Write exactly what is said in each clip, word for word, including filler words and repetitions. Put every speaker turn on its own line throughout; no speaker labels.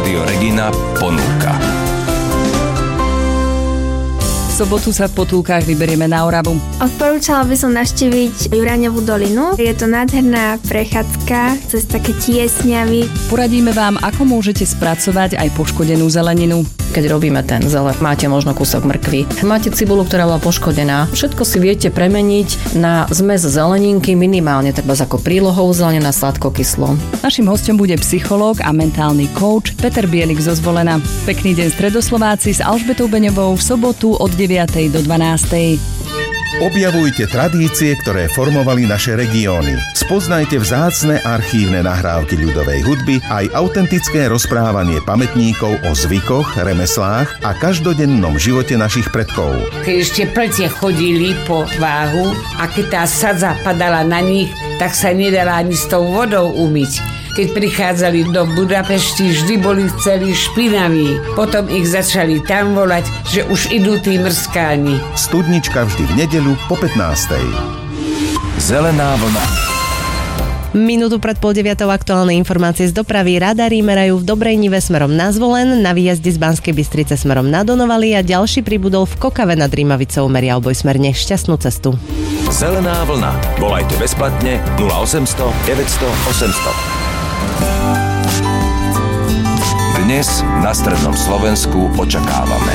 Rádio Regina ponúka.
V sobotu sa v Potulkách vyberieme na Oravu.
Odporúčala by som navštíviť Juraňovú dolinu. Je to nádherná prechádzka cez také tiesňavy.
Poradíme vám, ako môžete spracovať aj poškodenú zeleninu.
Keď robíme ten zeler, máte možno kúsok mrkvy, máte cibulu, ktorá bola poškodená. Všetko si viete premeniť na zmes zeleninky, minimálne treba ako prílohou zelenina sladkokyslo.
Naším hosťom bude psychológ a mentálny coach Peter Bielik zo Zvolena. Pekný deň Stredoslováci s Alžbetou Beňovou v sobotu od deviatej do dvanástej.
Objavujte tradície, ktoré formovali naše regióny. Spoznajte vzácne archívne nahrávky ľudovej hudby aj autentické rozprávanie pamätníkov o zvykoch, remeslách a každodennom živote našich predkov.
Keď ešte plcie chodili po váhu a keď tá sadza padala na nich, tak sa nedala ani s tou vodou umyť. Keď prichádzali do Budapešti, vždy boli celí špinaví. Potom ich začali tam volať, že už idú tí mrskáni.
Studnička vždy v nedeľu po pätnástej.
Zelená vlna.
Minútu pred pol deviatou aktuálne informácie z dopravy. Radary merajú v Dobrejnive smerom na Zvolen, na výjazde z Banskej Bystrice smerom na Donovali a ďalší pribudol v Kokave nad Rímavicou, meria obojsmerne šťastnú cestu.
Zelená vlna. Volajte bezplatne nula osemsto deväťsto osemsto. Dnes na strednom Slovensku očakávame.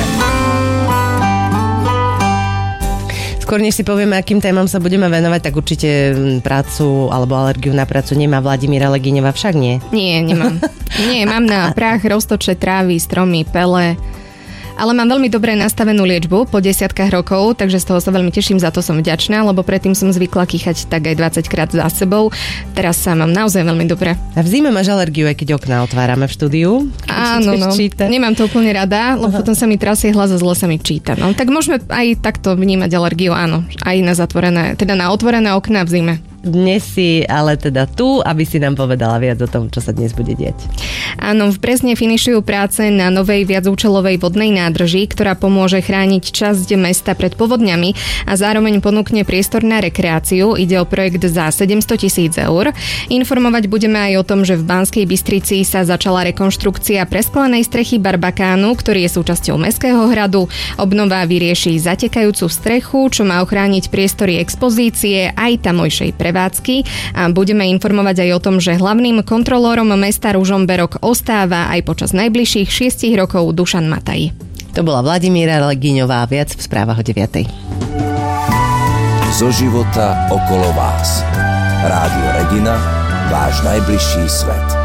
Skôr než si povieme, akým témam sa budeme venovať, tak určite prácu alebo alergiu na prácu nemá Vladimíra Legiňová, však nie?
Nie, nemám. Nie, mám na prach, roztoče, trávy, stromy, pele. Ale mám veľmi dobre nastavenú liečbu po desiatkách rokov, takže z toho sa veľmi teším, za to som vďačná, lebo predtým som zvykla kýchať tak aj dvadsať krát za sebou. Teraz sa mám naozaj veľmi dobre.
A v zime máš alergiu, aj keď okná otvárame v štúdiu?
Áno, no. Číta. Nemám to úplne rada, lebo Aha. potom sa mi trasie hlas a zle sa mi číta. No, tak môžeme aj takto vnímať alergiu, áno. Aj na zatvorené, teda na otvorené okná v zime.
Dnes si ale teda tu, aby si nám povedala viac o tom, čo sa dnes bude diať.
Áno, v Brezne finišujú práce na novej viacúčelovej vodnej nádrži, ktorá pomôže chrániť časť mesta pred povodňami a zároveň ponúkne priestor na rekreáciu. Ide o projekt za sedemsto tisíc eur. Informovať budeme aj o tom, že v Banskej Bystrici sa začala rekonštrukcia presklenej strechy Barbakánu, ktorý je súčasťou Mestského hradu. Obnova vyrieši zatekajúcu strechu, čo má ochrániť priestory expozície aj tamojšej prevádzky. A budeme informovať aj o tom, že hlavným kontrolórom mesta Ružomberok ostáva aj počas najbližších šiestich rokov Dušan Mataj.
To bola Vladimíra Legiňová, viac v správach o deviatej.
Zo života okolo vás. Rádio Regina, váš najbližší svet.